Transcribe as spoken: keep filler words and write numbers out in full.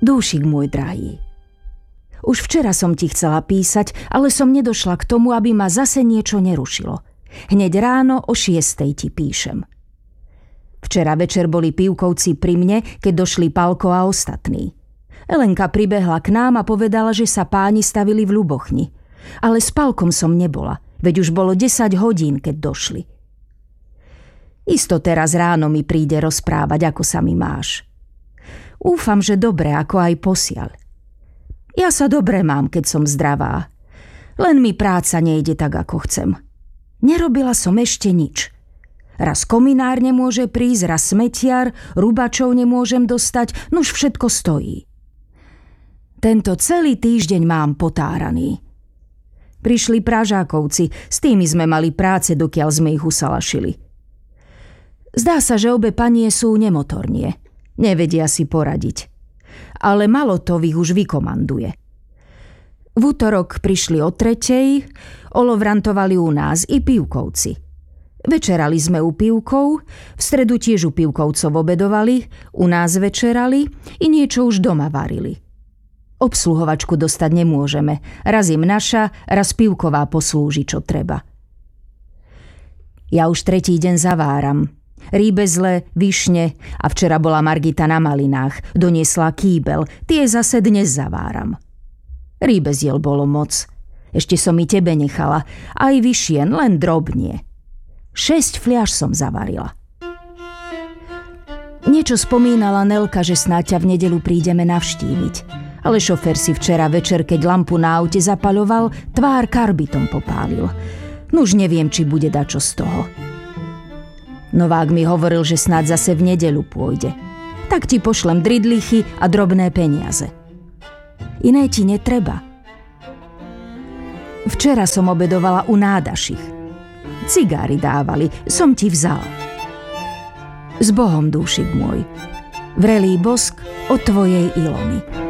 Dúšik môj drahý, už včera som ti chcela písať, ale som nedošla k tomu, aby ma zase niečo nerušilo. Hneď ráno o šiestej ti píšem. Včera večer boli pivkovci pri mne, keď došli Palko a ostatní. Elenka pribehla k nám a povedala, že sa páni stavili v Ľubochni. Ale s Palkom som nebola, veď už bolo desať hodín, keď došli. Isto teraz ráno mi príde rozprávať, ako sa mi máš. Úfam, že dobre, ako aj posiaľ. Ja sa dobre mám, keď som zdravá. Len mi práca nejde tak, ako chcem. Nerobila som ešte nič. Raz kominár nemôže prísť, raz smetiar, rubačov nemôžem dostať, nuž všetko stojí. Tento celý týždeň mám potáraný. Prišli Pražákovci, s tými sme mali práce, dokiaľ sme ich usalašili. Zdá sa, že obe panie sú nemotornie. Nevedia si poradiť. Ale Malotov ich už vykomanduje. V útorok prišli o tretej, olovrantovali u nás i Pivkovci. Večerali sme u Pivkov, v stredu tiež u Pivkovcov obedovali, u nás večerali i niečo už doma varili. Obsluhovačku dostať nemôžeme, raz im naša, raz Pivková poslúži, čo treba. Ja už tretí deň zaváram. Rýbezle, višne a včera bola Margita na malinách, doniesla kýbel, tie zase dnes zaváram. Rýbeziel bolo moc. Ešte som i tebe nechala, aj vyšien, len drobnie. Šesť fliaš som zavarila. Niečo spomínala Nelka, že snáď ťa v nedeľu prídeme navštíviť. Ale šofér si včera večer, keď lampu na aute zapaľoval, tvár karbitom popálil. Nuž neviem, či bude dačo z toho. Novák mi hovoril, že snáď zase v nedeľu pôjde. Tak ti pošlem dridlichy a drobné peniaze. Iné ti netreba. Včera som obedovala u Nádašich. Cigári dávali, som ti vzala. S Bohom, dúšik môj. Vrelý bosk od tvojej Ilony.